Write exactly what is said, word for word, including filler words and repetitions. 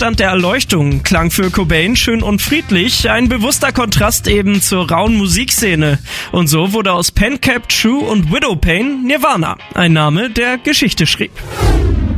Zustand der Erleuchtung klang für Cobain schön und friedlich, ein bewusster Kontrast eben zur rauen Musikszene. Und so wurde aus Pen Cap True und Widow Pain Nirvana, ein Name, der Geschichte schrieb.